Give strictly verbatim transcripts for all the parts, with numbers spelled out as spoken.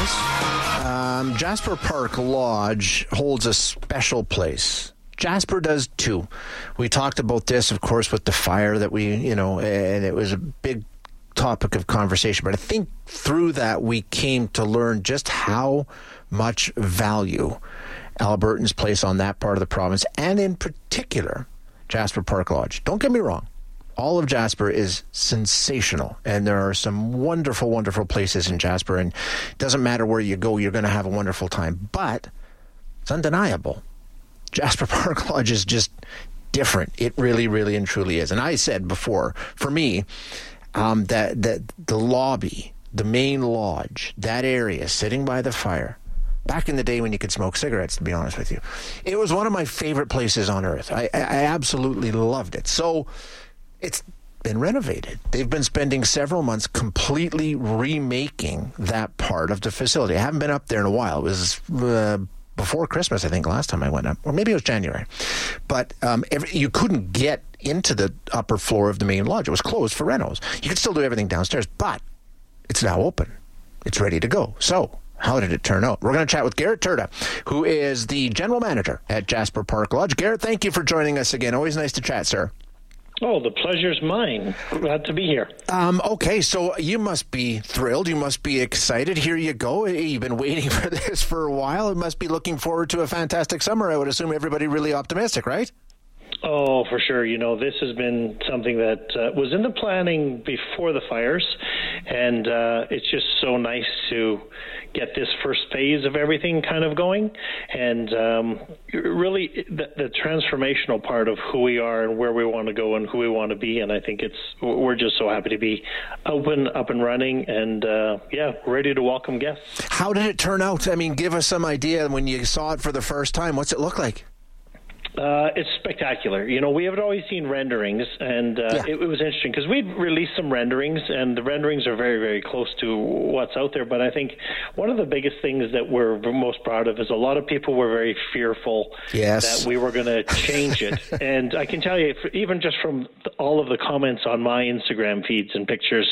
province, um, Jasper Park Lodge holds a special place. Jasper does too. We talked about this, of course, with the fire that we, you know, and it was a big topic of conversation. But I think through that, we came to learn just how much value Albertans place on that part of the province, and in particular, Jasper Park Lodge. Don't get me wrong. All of Jasper is sensational, and there are some wonderful, wonderful places in Jasper, and it doesn't matter where you go, you're going to have a wonderful time. But it's undeniable. Jasper Park Lodge is just different. It really, really and truly is. And I said before, for me, um, that, that the lobby, the main lodge, that area, sitting by the fire, back in the day when you could smoke cigarettes, to be honest with you, it was one of my favorite places on earth. I, I absolutely loved it. So it's been renovated. They've been spending several months completely remaking that part of the facility. I haven't been up there in a while. It was uh, before Christmas, I think, last time I went up. Or maybe it was January. But um, every, you couldn't get into the upper floor of the main lodge. It was closed for renos. You could still do everything downstairs, but it's now open. It's ready to go. So how did it turn out? We're going to chat with Garrett Turda, who is the general manager at Jasper Park Lodge. Garrett, thank you for joining us again. Always nice to chat, sir. Oh, the pleasure's mine. Glad to be here. Um, okay, so you must be thrilled. You must be excited. Here you go. You've been waiting for this for a while. It must be looking forward to a fantastic summer. I would assume everybody really optimistic, right? Oh, for sure. You know, this has been something that uh, was in the planning before the fires, and uh, it's just so nice to get this first phase of everything kind of going. And um, really, the, the transformational part of who we are and where we want to go and who we want to be. And I think it's we're just so happy to be open, up and running, and uh, yeah, ready to welcome guests. How did it turn out? I mean, give us some idea when you saw it for the first time. What's it look like? Uh, it's spectacular. You know, we have always seen renderings, and uh, yeah. it, it was interesting because we'd released some renderings, and the renderings are very, very close to what's out there. But I think one of the biggest things that we're most proud of is a lot of people were very fearful yes. that we were going to change it. And I can tell you, even just from all of the comments on my Instagram feeds and pictures,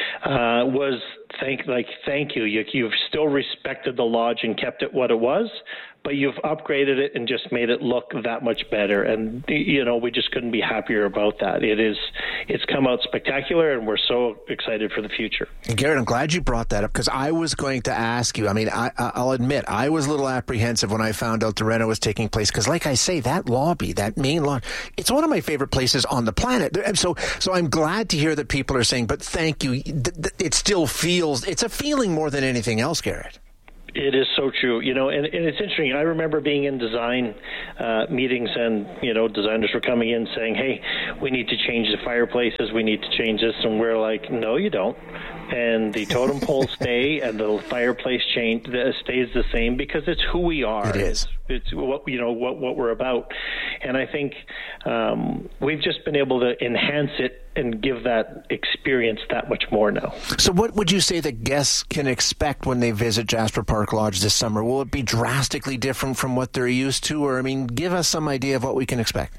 uh, was thank like thank you. you. You've still respected the lodge and kept it what it was, but you've upgraded it and just made it look that much better. And, you know, we just couldn't be happier about that. It is, it's come out spectacular, and we're so excited for the future. And Garrett, I'm glad you brought that up, because I was going to ask you, I mean, I, I'll admit, I was a little apprehensive when I found out the reno was taking place, because like I say, that lobby, that main lodge, it's one of my favorite places on the planet. So, so I'm glad to hear that people are saying, but thank you. It still feels, it's a feeling more than anything else, Garrett. It is so true, you know, and, and it's interesting. I remember being in design uh, meetings, and, you know, designers were coming in saying, hey, we need to change the fireplaces, we need to change this, and we're like, no, you don't. And the totem poles stay, and the fireplace change stays the same, because it's who we are. It is. It's, it's what you know what what we're about, and I think um, we've just been able to enhance it and give that experience that much more now. So what would you say that guests can expect when they visit Jasper Park Lodge this summer? Will it be drastically different from what they're used to? Or, I mean, give us some idea of what we can expect.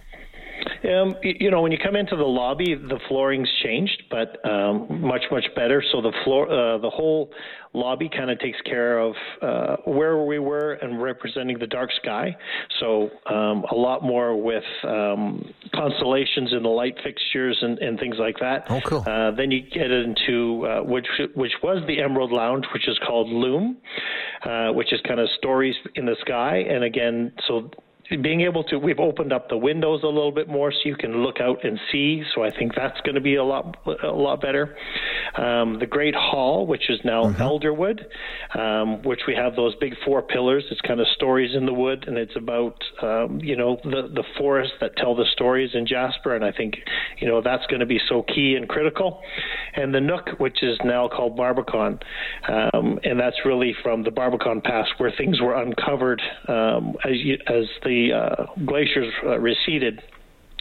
Um, you know, when you come into the lobby, the flooring's changed, but um, much, much better. So the floor, uh, the whole lobby kind of takes care of uh, where we were and representing the dark sky. So um, a lot more with um, constellations in the light fixtures and, and things like that. Oh, cool. Uh, then you get into uh, which which was the Emerald Lounge, which is called Loom, uh, which is kind of stories in the sky. And again, so being able to, we've opened up the windows a little bit more so you can look out and see. So I think that's going to be a lot, a lot better. Um, the Great Hall, which is now mm-hmm. Elderwood, um, which we have those big four pillars. It's kind of stories in the wood, and it's about, um, you know, the, the forests that tell the stories in Jasper. And I think, you know, that's going to be so key and critical. And the Nook, which is now called Barbican. Um, and that's really from the Barbican past, where things were uncovered um, as, you, as the uh, glaciers uh, receded.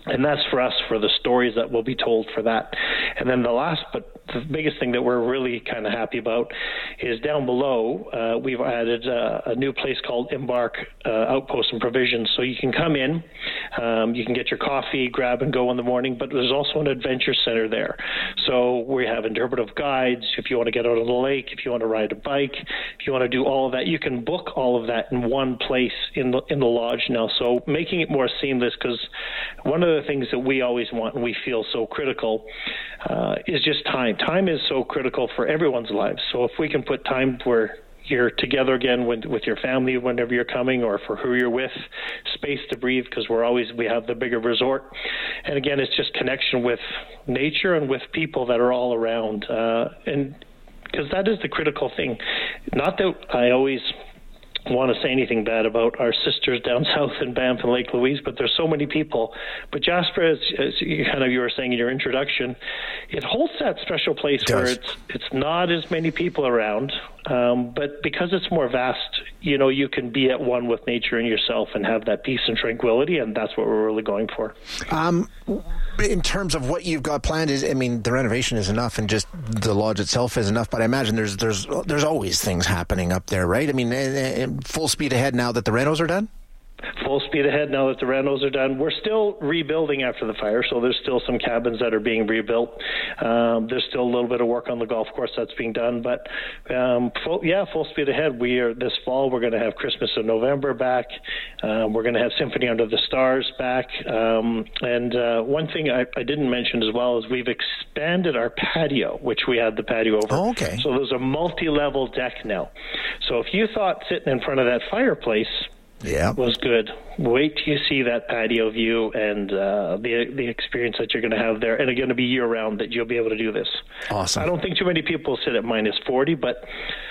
And that's for us, for the stories that will be told for that. And then the last, but the biggest thing that we're really kind of happy about is down below, uh, we've added uh, a new place called Embark uh, Outpost and Provisions. So you can come in, um, you can get your coffee, grab and go in the morning, but there's also an adventure center there. So we have interpretive guides. If you want to get out on the lake, if you want to ride a bike, if you want to do all of that, you can book all of that in one place in the, in the lodge now. So making it more seamless, because one of the things that we always want and we feel so critical uh, is just time. Time is so critical for everyone's lives. So if we can put time where you're together again with, with your family whenever you're coming, or for who you're with, space to breathe, because we're always, we have the bigger resort. And again, it's just connection with nature and with people that are all around. Uh, and because that is the critical thing. Not that I always want to say anything bad about our sisters down south in Banff and Lake Louise, but there's so many people. But Jasper, as, as you kind of you were saying in your introduction, it holds that special place it where it's it's not as many people around, um, but because it's more vast, you know, you can be at one with nature and yourself and have that peace and tranquility, and that's what we're really going for. Um, in terms of what you've got planned, is I mean, the renovation is enough, and just the lodge itself is enough. But I imagine there's there's there's always things happening up there, right? I mean, full speed ahead now that the renos are done? Full speed ahead now that the renos are done. We're still rebuilding after the fire, so there's still some cabins that are being rebuilt. Um, there's still a little bit of work on the golf course that's being done, but um, full, yeah, full speed ahead. We are this fall. We're going to have Christmas in November back. Um, we're going to have Symphony Under the Stars back. Um, and uh, one thing I, I didn't mention as well is we've expanded our patio, which we had the patio over. Oh, okay. So there's a multi-level deck now. So if you thought sitting in front of that fireplace Yeah, was good. Wait till you see that patio view and uh, the the experience that you're going to have there, and it's going to be year round that you'll be able to do this. Awesome. I don't think too many people sit at minus forty, but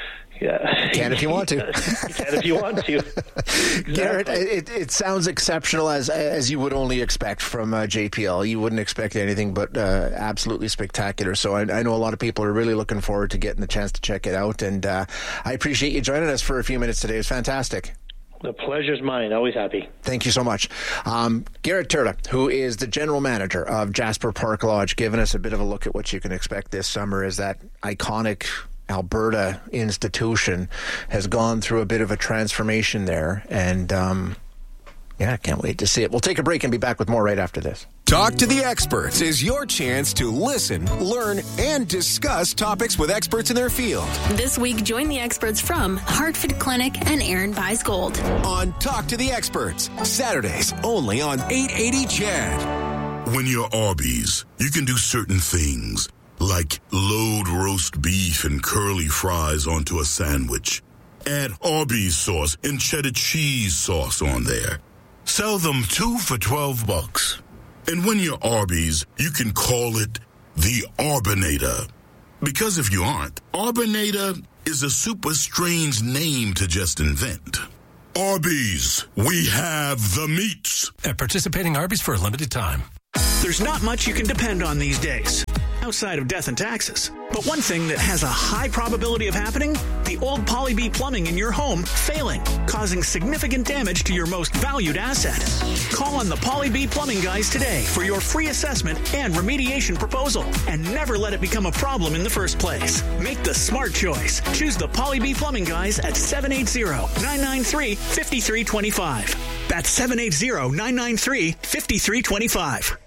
yeah, you can if you want to. You can if you want to. Exactly. Garrett, it, it sounds exceptional, as as you would only expect from uh, J P L. You wouldn't expect anything but uh, absolutely spectacular. So I, I know a lot of people are really looking forward to getting the chance to check it out, and uh, I appreciate you joining us for a few minutes today. It was fantastic. The pleasure's mine. Always happy. Thank you so much. Um, Garrett Turla, who is the general manager of Jasper Park Lodge, giving us a bit of a look at what you can expect this summer as that iconic Alberta institution has gone through a bit of a transformation there. And, um, yeah, I can't wait to see it. We'll take a break and be back with more right after this. Talk to the Experts is your chance to listen, learn, and discuss topics with experts in their field. This week, join the experts from Hartford Clinic and Aaron Buys Gold on Talk to the Experts, Saturdays only on eight eighty C H E D. When you're Arby's, you can do certain things, like load roast beef and curly fries onto a sandwich. Add Arby's sauce and cheddar cheese sauce on there. Sell them two for twelve bucks. And when you're Arby's, you can call it the Arbinator. Because if you aren't, Arbinator is a super strange name to just invent. Arby's, we have the meats. At participating Arby's for a limited time. There's not much you can depend on these days, outside of death and taxes. But one thing that has a high probability of happening, the old Poly-B plumbing in your home failing, causing significant damage to your most valued asset. Call on the Poly-B plumbing guys today for your free assessment and remediation proposal, and never let it become a problem in the first place. Make the smart choice. Choose the Poly-B plumbing guys at seven eight zero, nine nine three, five three two five. That's seven eight zero, nine nine three, five three two five.